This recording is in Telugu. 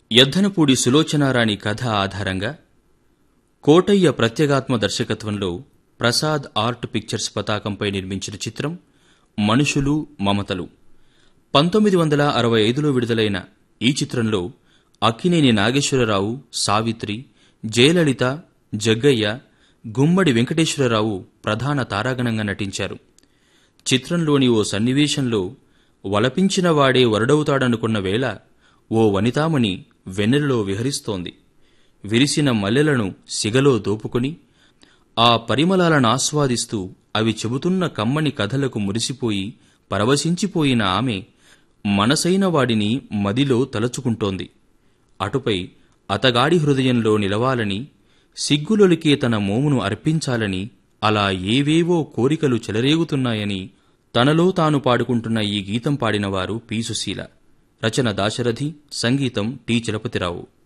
యద్దనపూడి సులోచనారాణి కథ ఆధారంగా కోటయ్య ప్రత్యేగాత్మ దర్శకత్వంలో ప్రసాద్ ఆర్ట్ పిక్చర్స్ పతాకంపై నిర్మించిన చిత్రం మనుషులు మమతలు. 1965లో విడుదలైన ఈ చిత్రంలో అక్కినేని నాగేశ్వరరావు, సావిత్రి, జయలలిత, జగ్గయ్య, గుమ్మడి వెంకటేశ్వరరావు ప్రధాన తారాగణంగా నటించారు. చిత్రంలోని ఓ సన్నివేశంలో వలపించిన వాడే వరుడవుతాడనుకున్న వేళ ఓ వనితామణి వెన్నెలలో విహరిస్తోంది. విరిసిన మల్లెలను సిగలో దోపుకుని ఆ పరిమళాలను ఆస్వాదిస్తూ అవి చెబుతున్న కమ్మని కథలకు మురిసిపోయి పరవశించిపోయిన ఆమె మనసైన వాడిని మదిలో తలచుకుంటోంది. అటుపై అతగాడి హృదయంలో నిలవాలని, సిగ్గులొలికే తన మోమును అర్పించాలని అలా ఏవేవో కోరికలు చెలరేగుతున్నాయని తనలో తాను పాడుకుంటున్న ఈ గీతం పాడినవారు పి. సుశీల. రచన దాశరథి, సంగీతం టి. చలపతిరావు.